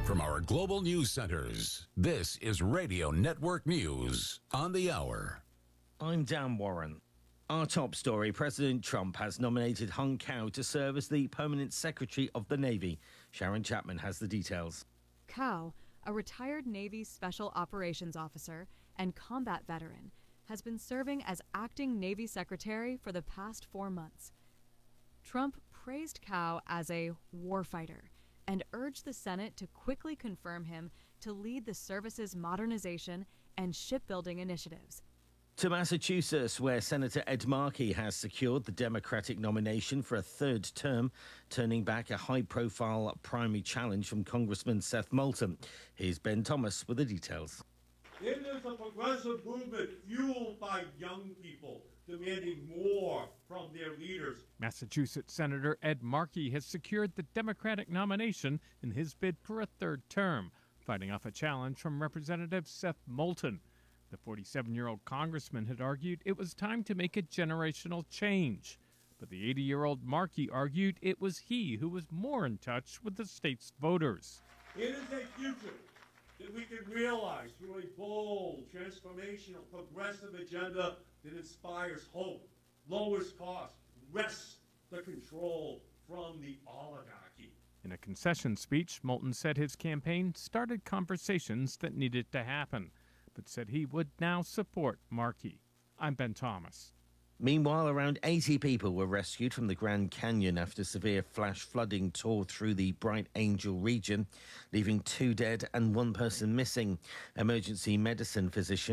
From our global news centers, this is Radio Network News on the hour. I'm Dan Warren. Our top story, President Trump has nominated Hung Cao to serve as the permanent secretary of the Navy. Sharon Chapman has the details. Cao, a retired Navy Special Operations Officer and combat veteran, has been serving as acting Navy Secretary for the past 4 months. Trump praised Cao as a warfighter and urged the Senate to quickly confirm him to lead the service's modernization and shipbuilding initiatives. To Massachusetts, where Senator Ed Markey has secured the Democratic nomination for a third term, turning back a high-profile primary challenge from Congressman Seth Moulton. Here's Ben Thomas with the details. It is a progressive movement fueled by young people demanding more from their leaders. Massachusetts Senator Ed Markey has secured the Democratic nomination in his bid for a third term, fighting off a challenge from Representative Seth Moulton. The 47-year-old congressman had argued it was time to make a generational change. But the 80-year-old Markey argued it was he who was more in touch with the state's voters. It is a future that we can realize through a bold, transformational, progressive agenda that inspires hope, lowers costs, wrests the control from the oligarchy. In a concession speech, Moulton said his campaign started conversations that needed to happen, but said he would now support Markey. I'm Ben Thomas. Meanwhile, around 80 people were rescued from the Grand Canyon after severe flash flooding tore through the Bright Angel region, leaving 2 dead and 1 person missing. Emergency medicine physician